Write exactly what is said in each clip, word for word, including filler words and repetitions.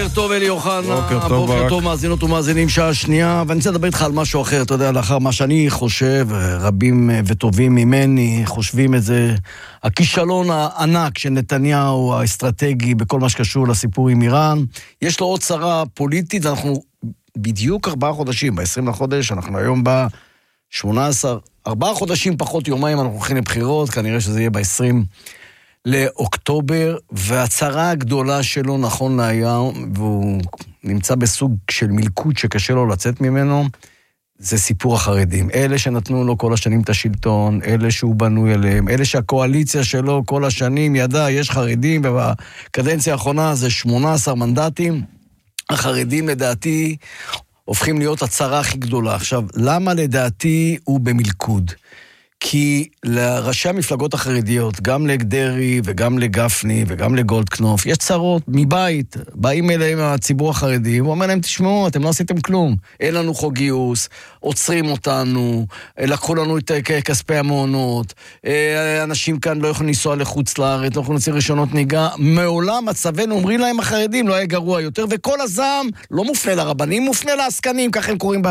בוקר טוב אלי אוחנה, בוקר טוב, בוקר טוב מאזינות ומאזינים, שעה שנייה, ואני רוצה לדבר איתך על משהו אחר, אתה יודע, לאחר מה שאני חושב, רבים וטובים ממני חושבים את זה, הכישלון הענק של נתניהו האסטרטגי בכל מה שקשור לסיפור עם איראן, יש לו עוד צרה פוליטית, אנחנו בדיוק ארבעה חודשים, ב-עשרים לחודש, אנחנו היום ב-שמונה עשר, ארבעה חודשים פחות יומיים אנחנו הולכים לבחירות, כנראה שזה יהיה ב-עשרים לאוקטובר, והצרה הגדולה שלו נכון להיום, והוא נמצא בסוג של מלכוד שקשה לו לצאת ממנו, זה סיפור החרדים. אלה שנתנו לו כל השנים את השלטון, אלה שהוא בנוי אליהם, אלה שהקואליציה שלו כל השנים ידע, יש חרדים, ובקדנציה האחרונה זה שמונה עשר מנדטים, החרדים לדעתי הופכים להיות הצרה הכי גדולה. עכשיו, למה לדעתי הוא במלכוד? כי לראשי המפלגות החרדיות, גם לגדרי וגם לגפני וגם לגולדקנופ, יש צרות מבית, באים אליהם הציבור החרדי, הוא אומר להם, תשמעו, אתם לא עשיתם כלום, אין לנו חוק גיוס, עוצרים אותנו, לקחו לנו את כספי המעונות, אנשים כאן לא יכולים לנסוע לחוץ לארץ, לא יכולים להוציא רישיונות נהיגה, מעולם מצבנו, אומרים להם החרדים, לא היה גרוע יותר, וכל הזעם לא מופנה לרבנים, מופנה לעסקנים, כך הם קוראים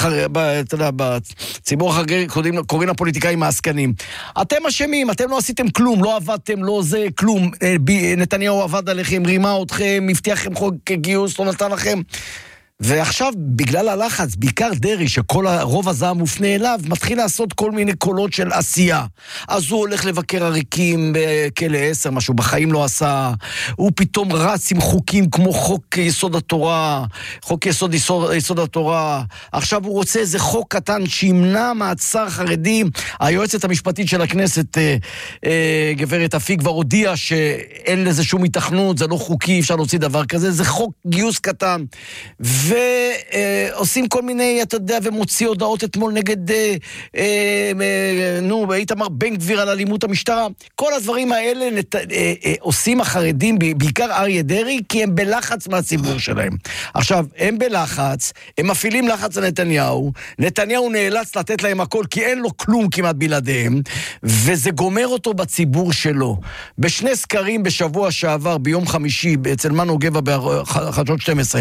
בציבור החרדי, קוראים לפוליטיקה עם העסקנים. אתם אשמים, אתם לא עשיתם כלום, לא עבדתם, לא זה, כלום. נתניהו עבד עליכם, רימה אתכם, מבטיח לכם חוק גיוס, לא נתן לכם. ועכשיו, בגלל הלחץ, בעיקר דרי, שכל הרוב הזעם מופנה אליו, מתחיל לעשות כל מיני קולות של עשייה. אז הוא הולך לבקר עריקים בכלא עשר, משהו בחיים לא עשה. הוא פתאום רץ עם חוקים כמו חוק יסוד התורה, חוק יסוד יסוד, יסוד התורה. עכשיו הוא רוצה איזה חוק קטן שימנע מעצר חרדים. היועצת המשפטית של הכנסת, אה, אה, גברת אפיק, כבר הודיעה שאין לזה שום התכנות, זה לא חוקי, אפשר להוציא דבר כזה, זה חוק גיוס קטן. ו... ועושים כל מיני, אתה יודע, ומוציא הודעות אתמול נגד, אה, אה, אה, נו, איתמר בן גביר על אלימות המשטרה. כל הדברים האלה נת, אה, אה, עושים החרדים, בעיקר אריה דרי, כי הם בלחץ מהציבור שלהם. עכשיו, הם בלחץ, הם מפעילים לחץ על נתניהו, נתניהו נאלץ לתת להם הכל, כי אין לו כלום כמעט בלעדיהם, וזה גומר אותו בציבור שלו. בשני סקרים בשבוע שעבר, ביום חמישי, אצל מנו גבע בחדשות שתים עשרה,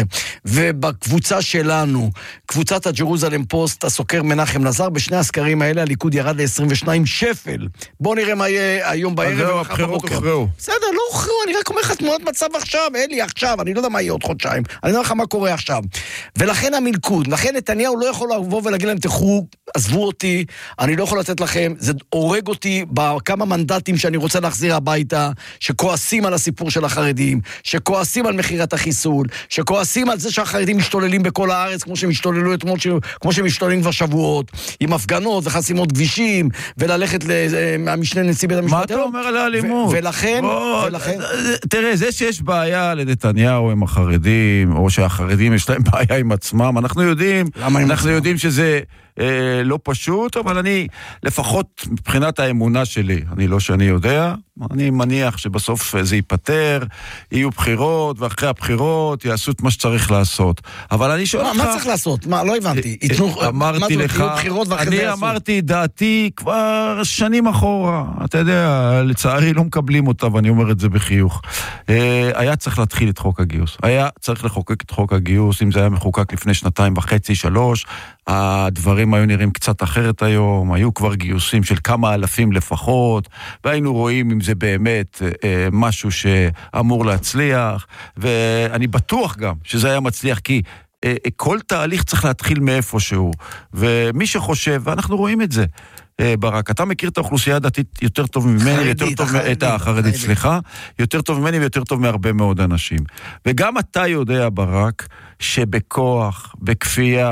ובקבוצה שלנו, קבוצת הג'רוזלם פוסט, הסוקר מנחם נזר, בשני הסקרים האלה הליכוד ירד ל-עשרים ושתיים שפל. בוא נראה מה יהיה היום בערב ומחר בבוקר. בסדר, לא הוכרעו, אני רק אומר לך תמונת מצב עכשיו, אלי, עכשיו, אני לא יודע מה יהיה עוד חודשיים, אני לא יודע לך מה קורה עכשיו. ולכן המלכוד, לכן נתניהו לא יכול לבוא ולהגיד להם, תחו, עזבו אותי, אני לא יכול לתת לכם, זה הורג אותי בכמה מנדטים שאני רוצה להחזיר הביתה, שכועסים על הסיפור של החרדים, שכועסים על מחירת החיסול, שכועסים על זה שהחרדים משתוללים בכל הארץ, כמו שהם משתוללו אתמול, כמו שהם משתוללים כבר שבועות, עם הפגנות וחסימות כבישים, וללכת מהמשנה נשיא בית המשפט. מה אתה אומר על האלימות? ולכן, ולכן... תראה, זה שיש בעיה לנתניהו עם החרדים, או שהחרדים יש להם בעיה עם עצמם, אנחנו יודעים, אנחנו יודעים שזה... לא פשוט, אבל אני, לפחות מבחינת האמונה שלי, אני לא שאני יודע, אני מניח שבסוף זה ייפטר, יהיו בחירות, ואחרי הבחירות יעשו את מה שצריך לעשות. אבל אני שואל לך... מה צריך לעשות? מה, לא הבנתי. אמרתי לך, אני אמרתי דעתי כבר שנים אחורה, אתה יודע, לצערי לא מקבלים אותה, ואני אומר את זה בחיוך. היה צריך להתחיל את חוק הגיוס. היה צריך לחוקק את חוק הגיוס, אם זה היה מחוקק לפני שנתיים וחצי, שלוש, הדברים היו נראים קצת אחרת היום, היו כבר גיוסים של כמה אלפים לפחות, והיינו רואים אם זה באמת אה, משהו שאמור להצליח, ואני בטוח גם שזה היה מצליח, כי אה, כל תהליך צריך להתחיל מאיפשהו, ומי שחושב, ואנחנו רואים את זה, אה, ברק, אתה מכיר את האוכלוסייה הדתית יותר טוב ממני, חרדית, יותר טוב, החרדית, את החרדית, סליחה, יותר טוב ממני ויותר טוב מהרבה מאוד אנשים. וגם אתה יודע, ברק, שבכוח, בכפייה,